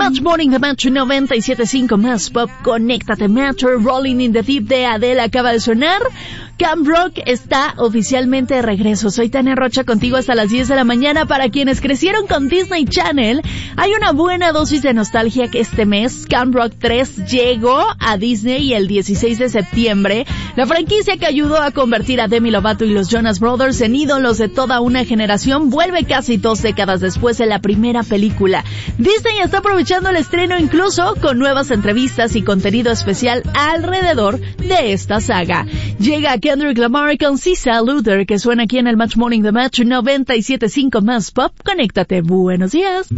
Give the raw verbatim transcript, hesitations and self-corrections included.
Match Morning de Match noventa y siete punto cinco más pop. Conéctate Metro. Rolling in the Deep de Adele acaba de sonar. Camp Rock está oficialmente de regreso. Soy Tania Rocha contigo hasta las diez de la mañana. Para quienes crecieron con Disney Channel, hay una buena dosis de nostalgia que este mes Camp Rock tres llegó a Disney el dieciséis de septiembre. La franquicia que ayudó a convertir a Demi Lovato y los Jonas Brothers en ídolos de toda una generación vuelve casi dos décadas después de la primera película. Disney está aprovechando el estreno incluso con nuevas entrevistas y contenido especial alrededor de esta saga. Llega Kendrick Lamar con Cisa Luther, que suena aquí en el Match Morning de Match noventa y siete punto cinco más pop. Conéctate. Buenos días.